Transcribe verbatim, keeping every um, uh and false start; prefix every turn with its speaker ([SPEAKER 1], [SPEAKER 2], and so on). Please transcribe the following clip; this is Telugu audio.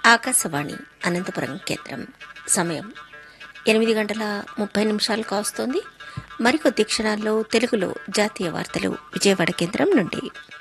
[SPEAKER 1] ఆకాశవాణి అనంతపురం కేంద్రం. సమయం ఎనిమిది గంటల ముప్పై నిమిషాలు కావస్తోంది. మరికొద్ది క్షణాల్లో తెలుగులో జాతీయ వార్తలు విజయవాడ కేంద్రం నుండి.